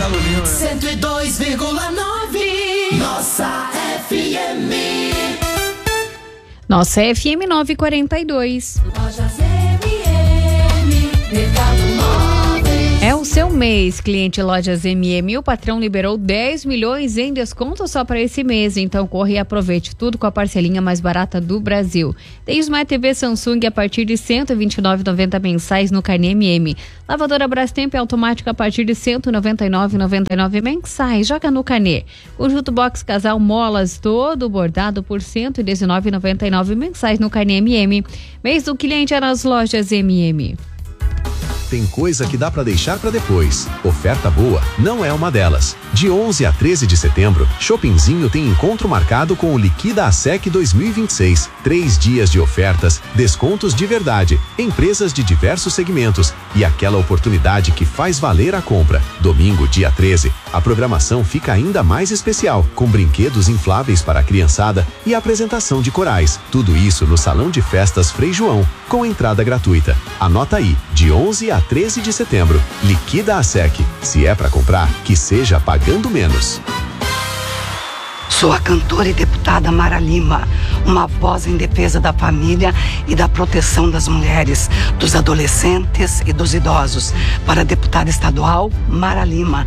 aluninho, 102,9 Nossa FM. Nossa FM 942. Lojas MM, Mercado Móveis. É o seu mês, cliente Lojas MM. O patrão liberou 10 milhões em desconto só para esse mês. Então corre e aproveite tudo com a parcelinha mais barata do Brasil. Tem Smart TV Samsung a partir de R$ 129,90 mensais no carnê MM. Lavadora Brastemp automática a partir de R$ 199,99 mensais. Joga no carnê. Conjunto Box Casal Molas todo bordado por R$ 119,99 mensais no carnê MM. Mês do cliente é nas Lojas MM. Tem coisa que dá pra deixar pra depois. Oferta boa não é uma delas. De 11 a 13 de setembro, Shoppingzinho tem encontro marcado com o Liquida ASEC 2026. 3 dias de ofertas, descontos de verdade, empresas de diversos segmentos e aquela oportunidade que faz valer a compra. Domingo, dia 13, a programação fica ainda mais especial, com brinquedos infláveis para a criançada e apresentação de corais. Tudo isso no Salão de Festas Frei João, com entrada gratuita. Anota aí, de 11 a 13 de setembro, Liquida ASEC. Se é pra comprar, que seja pagando menos. Sou a cantora e deputada Mara Lima, uma voz em defesa da família e da proteção das mulheres, dos adolescentes e dos idosos. Para a deputada estadual Mara Lima,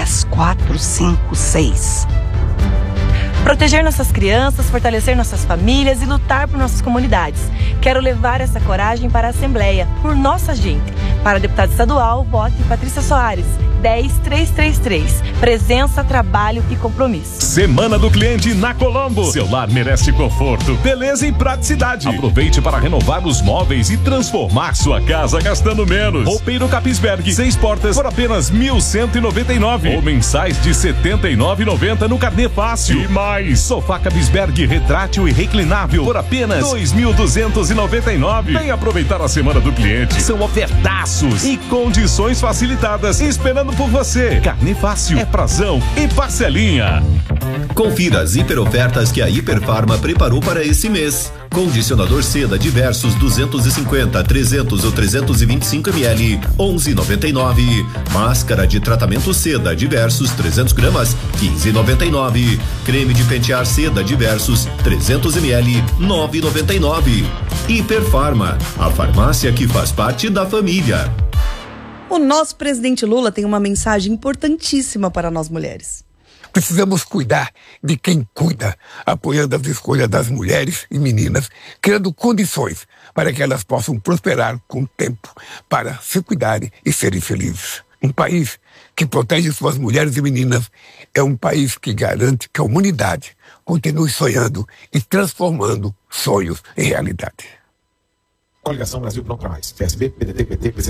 10456. Proteger nossas crianças, fortalecer nossas famílias e lutar por nossas comunidades. Quero levar essa coragem para a Assembleia, por nossa gente. Para a deputada estadual, vote Patrícia Soares, 10333. Presença, trabalho e compromisso. Semana do cliente na Colombo. Seu lar merece conforto, beleza e praticidade. Aproveite para renovar os móveis e transformar sua casa gastando menos. Roupeiro Capisberg, 6 portas por apenas R$ 1.199 ou mensais de R$ 79,90 no carnê fácil. E mais, sofá Capisberg retrátil e reclinável por apenas R$ 2.299. Vem aproveitar a semana do cliente. São ofertaços e condições facilitadas esperando por você. Carne fácil, é prazão e parcelinha. Confira as hiperofertas que a Hiperfarma preparou para esse mês. Condicionador seda diversos 250, 300 ou 325 ml, 11,99. Máscara de tratamento seda diversos 300 gramas, 15,99. Creme de pentear seda diversos 300 ml, 9,99. Hiperfarma, a farmácia que faz parte da família. O nosso presidente Lula tem uma mensagem importantíssima para nós mulheres. Precisamos cuidar de quem cuida, apoiando as escolhas das mulheres e meninas, criando condições para que elas possam prosperar com o tempo, para se cuidarem e serem felizes. Um país que protege suas mulheres e meninas é um país que garante que a humanidade continue sonhando e transformando sonhos em realidade. Coligação Brasil Pronto pra Mais. PSB, PDT, PT,